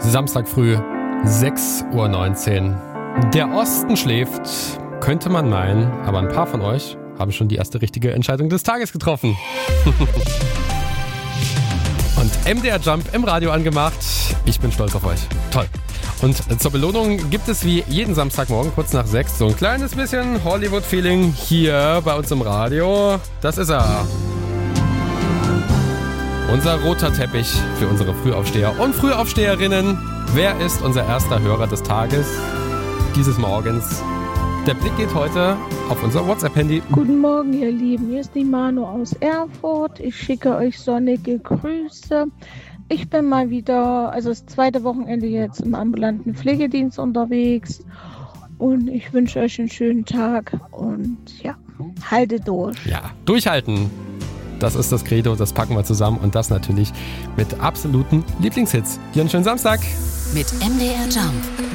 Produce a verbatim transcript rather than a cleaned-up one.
Samstag früh, sechs Uhr neunzehn. Der Osten schläft, könnte man meinen, aber ein paar von euch haben schon die erste richtige Entscheidung des Tages getroffen. Und M D R Jump im Radio angemacht. Ich bin stolz auf euch. Toll. Und zur Belohnung gibt es wie jeden Samstagmorgen kurz nach sechs so ein kleines bisschen Hollywood-Feeling hier bei uns im Radio. Das ist er. Unser roter Teppich für unsere Frühaufsteher und Frühaufsteherinnen. Wer ist unser erster Hörer des Tages, dieses Morgens? Der Blick geht heute auf unser WhatsApp-Handy. Guten Morgen, ihr Lieben. Hier ist die Manu aus Erfurt. Ich schicke euch sonnige Grüße. Ich bin mal wieder, also das zweite Wochenende jetzt im ambulanten Pflegedienst unterwegs. Und ich wünsche euch einen schönen Tag. Und ja, haltet durch. Ja, durchhalten. Das ist das Credo, das packen wir zusammen. Und das natürlich mit absoluten Lieblingshits. Hier einen schönen Samstag. Mit M D R Jump.